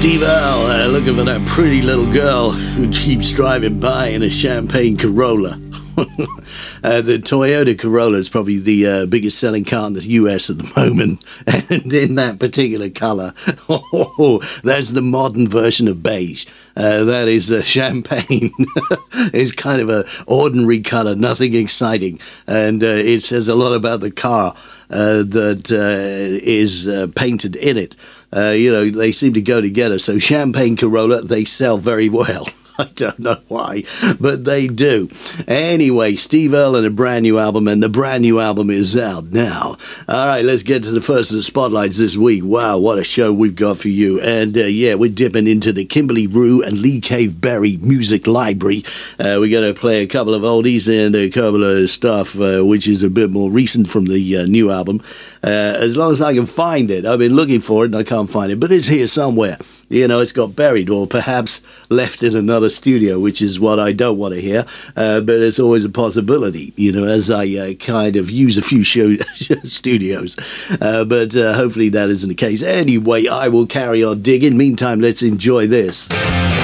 Steve Earle, looking for that pretty little girl who keeps driving by in a champagne Corolla. The Toyota Corolla is probably the biggest selling car in the US at the moment, and in that particular colour, that's the modern version of beige. That is champagne. It's kind of an ordinary colour, nothing exciting, and it says a lot about the car that is painted in it. They seem to go together. So champagne Corolla, they sell very well. I don't know why, but they do. Anyway, Steve Earle and a brand new album, and the brand new album is out now. All right, let's get to the first of the spotlights this week. Wow, what a show we've got for you. And we're dipping into the Kimberly Rue and Lee Cave Berry music library. We're going to play a couple of oldies and a couple of stuff which is a bit more recent from the new album. As long as I can find it. I've been looking for it and I can't find it, but it's here somewhere. It's got buried or perhaps left in another studio, which is what I don't want to hear, but it's always a possibility, as I kind of use a few studios, but hopefully that isn't the case. Anyway, I will carry on digging. Meantime, let's enjoy this.